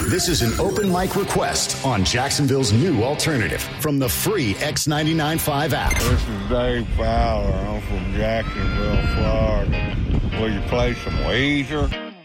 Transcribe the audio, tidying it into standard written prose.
This is an open mic request on Jacksonville's new alternative from the free X99.5 app. This is Dave Fowler. I'm from Jacksonville, Florida. Will you play some Weezer?